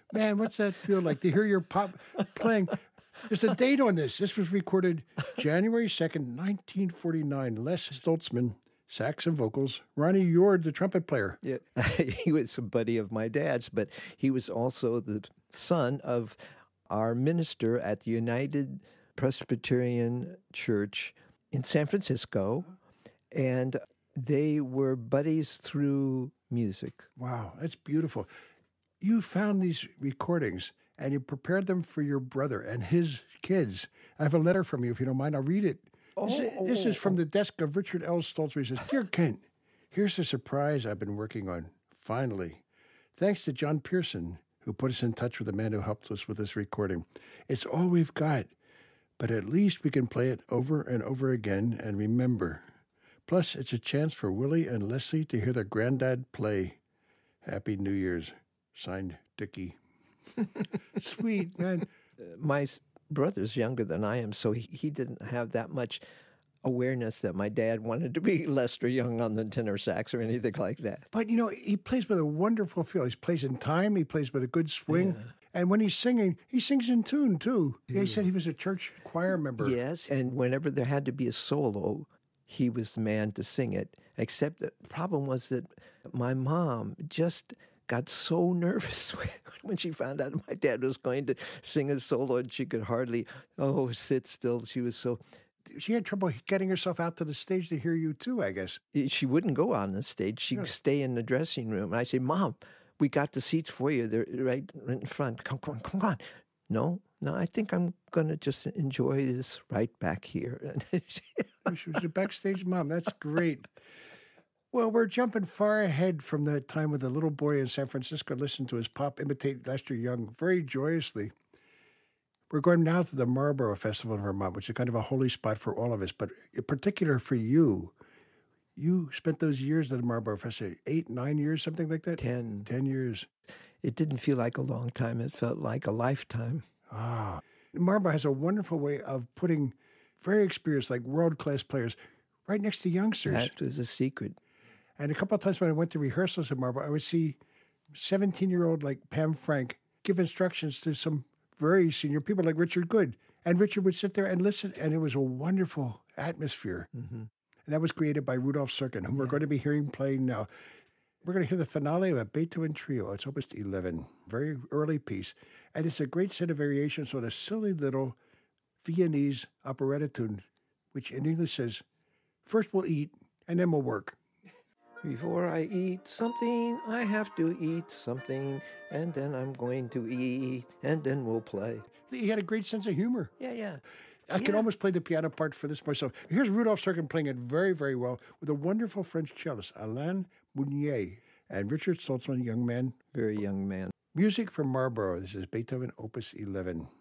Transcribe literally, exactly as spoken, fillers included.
Man, what's that feel like to hear your pop playing? There's a date on this. This was recorded January second, nineteen forty-nine. Les Stoltzman, sax and vocals. Ronnie Yord, the trumpet player. Yeah, he was a buddy of my dad's, but he was also the son of our minister at the United Presbyterian Church in San Francisco, and they were buddies through music. Wow, that's beautiful. You found these recordings, and you prepared them for your brother and his kids. I have a letter from you, if you don't mind. I'll read it. Oh, this, is, this is from the desk of Richard L. Stoltzman. He says, Dear Kent, here's the surprise I've been working on, finally. Thanks to John Pearson, who put us in touch with the man who helped us with this recording. It's all we've got, but at least we can play it over and over again and remember. Plus, it's a chance for Willie and Leslie to hear their granddad play. Happy New Year's. Signed, Dickie. Sweet, man. My brother's younger than I am, so he, he didn't have that much awareness that my dad wanted to be Lester Young on the tenor sax or anything like that. But, you know, he plays with a wonderful feel. He plays in time. He plays with a good swing. Yeah. And when he's singing, he sings in tune, too. Yeah. He said he was a church choir member. Yes, and whenever there had to be a solo, he was the man to sing it, except the problem was that my mom just got so nervous when she found out my dad was going to sing a solo, and she could hardly, oh, sit still. She was so... She had trouble getting herself out to the stage to hear you, too, I guess. She wouldn't go on the stage. She'd Yeah. stay in the dressing room. And I say, Mom, we got the seats for you. They're right, right in front. Come, come on, come on. No, no, I think I'm going to just enjoy this right back here. She was a backstage mom. That's great. Well, we're jumping far ahead from the time when the little boy in San Francisco listened to his pop imitate Lester Young very joyously. We're going now to the Marlborough Festival in Vermont, which is kind of a holy spot for all of us, but in particular for you. You spent those years at the Marlborough Festival, eight, nine years, something like that? Ten. Ten years. It didn't feel like a long time. It felt like a lifetime. Ah. Marlborough has a wonderful way of putting very experienced, like world-class players right next to youngsters. That was a secret. And a couple of times when I went to rehearsals at Marlborough, I would see seventeen-year-old like Pam Frank give instructions to some very senior people like Richard Good. And Richard would sit there and listen, and it was a wonderful atmosphere. Mm-hmm. And that was created by Rudolf Serkin, whom yeah. we're going to be hearing playing now. We're going to hear the finale of a Beethoven trio. It's Opus eleven, very early piece. And it's a great set of variations on a silly little Viennese operetta tune, which in English says, first we'll eat, and then we'll work. Before I eat something, I have to eat something, and then I'm going to eat, and then we'll play. He had a great sense of humor. Yeah, yeah. I yeah. can almost play the piano part for this myself. Here's Rudolf Serkin playing it very, very well with a wonderful French cellist, Alain Mounier, and Richard Stoltzman, young man. Very young man. Music from Marlborough. This is Beethoven, Opus eleven.